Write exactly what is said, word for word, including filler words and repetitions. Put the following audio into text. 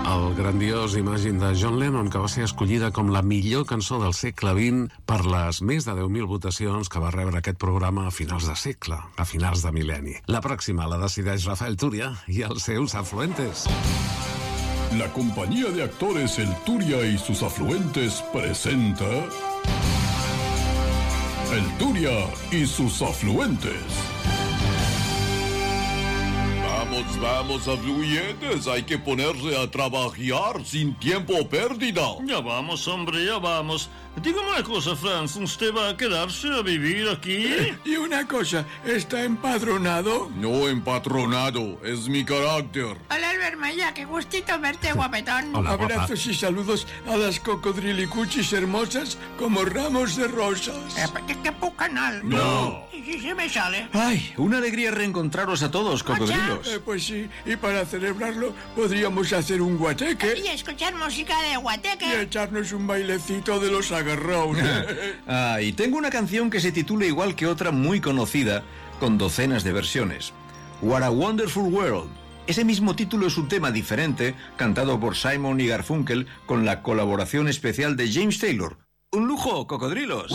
El grandiós Imagine de John Lennon, que va ser escollida com la millor cançó del segle vint per les més de deu mil votacions que va rebre aquest programa a finals de segle, a finals de mil·lenni. La pròxima la decideix Rafael Turia i els seus afluentes. La compañía de actores El Turia y sus afluentes presenta El Turia y sus afluentes. Vamos, vamos, afluentes, hay que ponerse a trabajar sin tiempo pérdida. Ya vamos, hombre, ya vamos. Dígame una cosa, Franz, ¿usted va a quedarse a vivir aquí? Y una cosa, ¿está empadronado? No empatronado, es mi carácter. Hola, Albert Maya, qué gustito verte, guapetón. Hola, Abrazos guapa. y saludos a las cocodrilicuchis hermosas como ramos de rosas. Eh, ¿Qué, qué pucanal? No. ¿Y si se me sale? ¡Ay! Una alegría reencontraros a todos, cocodrilos. Eh, pues sí, y para celebrarlo podríamos hacer un guateque Y escuchar música de y guateque. echarnos un bailecito de los agarrados. Ah, y tengo una canción que se titula igual que otra muy conocida, con docenas de versiones. What a Wonderful World. Ese mismo título es un tema diferente, cantado por Simon y Garfunkel, con la colaboración especial de James Taylor. ¡Un lujo, cocodrilos!